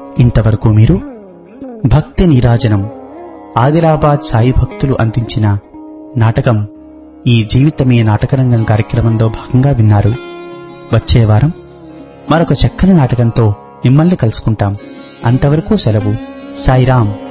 ఇంతవరకు మీరు భక్తి నీరాజనం ఆదిలాబాద్ సాయి భక్తులు అందించిన నాటకం ఈ జీవితమే నాటకరంగం కార్యక్రమంలో భాగంగా విన్నారు. వచ్చే వారం మరొక చక్కని నాటకంతో మిమ్మల్ని కలుసుకుంటాం. అంతవరకు సెలవు. సాయిరాం.